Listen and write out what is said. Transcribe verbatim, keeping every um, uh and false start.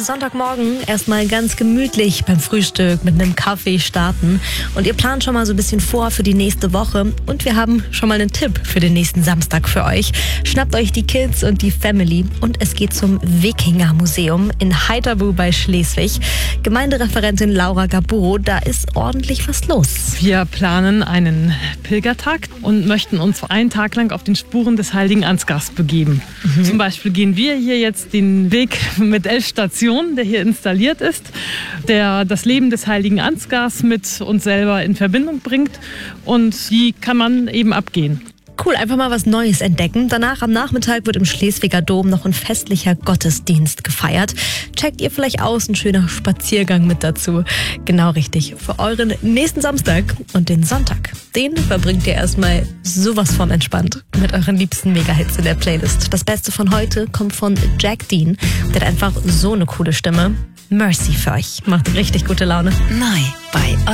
Sonntagmorgen erstmal ganz gemütlich beim Frühstück mit einem Kaffee starten. Und ihr plant schon mal so ein bisschen vor für die nächste Woche. Und wir haben schon mal einen Tipp für den nächsten Samstag für euch. Schnappt euch die Kids und die Family und es geht zum Wikinger-Museum in Heiterbu bei Schleswig. Gemeindereferentin Laura Gaburo, da ist ordentlich was los. Wir planen einen Pilgertag und möchten uns einen Tag lang auf den Spuren des heiligen Ansgars begeben. Mhm. Zum Beispiel gehen wir hier jetzt den Weg mit elf Stationen, der hier installiert ist, der das Leben des heiligen Ansgars mit uns selber in Verbindung bringt, und die kann man eben abgehen. Cool, einfach mal was Neues entdecken. Danach am Nachmittag wird im Schleswiger Dom noch ein festlicher Gottesdienst gefeiert. Checkt ihr vielleicht aus, ein schöner Spaziergang mit dazu. Genau richtig, für euren nächsten Samstag und den Sonntag. Den verbringt ihr erstmal sowas von entspannt mit euren liebsten Mega-Hits in der Playlist. Das Beste von heute kommt von Jack Dean. Der hat einfach so eine coole Stimme. Mercy für euch. Macht richtig gute Laune. Neu bei